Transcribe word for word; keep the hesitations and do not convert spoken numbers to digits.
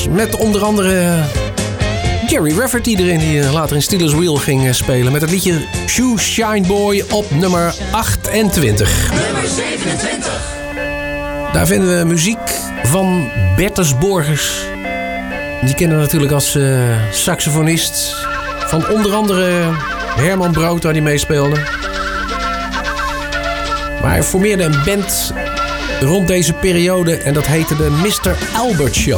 Met onder andere Jerry Rafferty erin, die later in Steelers Wheel ging spelen. Met het liedje Shoe Shine Boy op nummer achtentwintig. Nummer zevenentwintig. Daar vinden we muziek van Bertus Borgers. Die kennen we natuurlijk als uh, saxofonist van onder andere Herman Brood, waar hij meespeelde. Maar hij formeerde een band rond deze periode en dat heette de mister Albert Show.